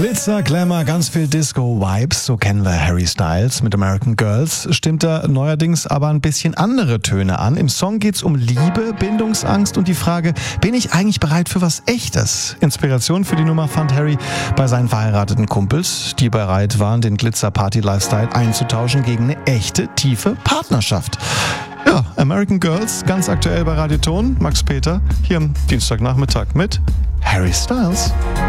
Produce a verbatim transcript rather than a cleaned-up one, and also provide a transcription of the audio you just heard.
Glitzer, Glamour, ganz viel Disco-Vibes, so kennen wir Harry Styles mit American Girls, stimmt da neuerdings aber ein bisschen andere Töne an. Im Song geht's um Liebe, Bindungsangst und die Frage, bin ich eigentlich bereit für was Echtes? Inspiration für die Nummer fand Harry bei seinen verheirateten Kumpels, die bereit waren, den Glitzer-Party-Lifestyle einzutauschen gegen eine echte, tiefe Partnerschaft. Ja, American Girls, ganz aktuell bei Radio Ton, Max Peter, hier am Dienstagnachmittag mit Harry Styles.